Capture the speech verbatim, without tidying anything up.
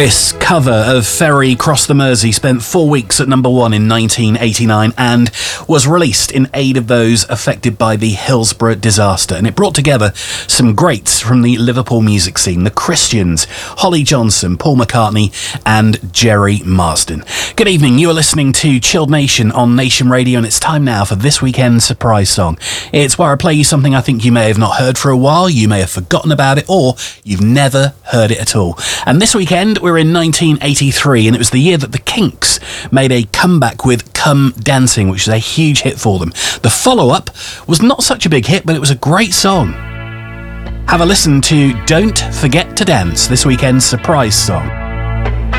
This cover of Ferry Cross the Mersey spent four weeks at number one in nineteen eighty-nine and was released in aid of those affected by the Hillsborough disaster. And it brought together some greats from the Liverpool music scene, the Christians, Holly Johnson, Paul McCartney and Jerry Marsden. Good evening, you are listening to Chilled Nation on Nation Radio, and it's time now for this weekend's surprise song. It's where I play you something I think you may have not heard for a while, you may have forgotten about it, or you've never heard it at all. And this weekend we're in nineteen eighty-three, and it was the year that the Kinks made a comeback with Come Dancing, which was a huge hit for them. The follow-up was not such a big hit, but it was a great song. Have a listen to Don't Forget to Dance, this weekend's surprise song.